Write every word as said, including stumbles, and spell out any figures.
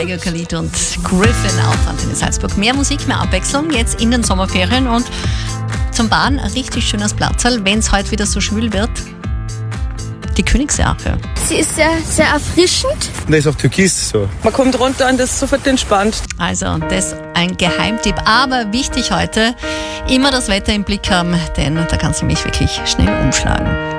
Tiger Khalid und Griffin auf Antenne Salzburg. Mehr Musik, mehr Abwechslung jetzt in den Sommerferien und zum Bahn ein richtig schönes Platzl, wenn es heute wieder so schwül wird. Die Königsarche. Sie ist sehr, sehr erfrischend. Da ist auch Türkis so. Man kommt runter und ist sofort entspannt. Also, das ist ein Geheimtipp. Aber wichtig heute, immer das Wetter im Blick haben, denn da kann es nämlich wirklich schnell umschlagen.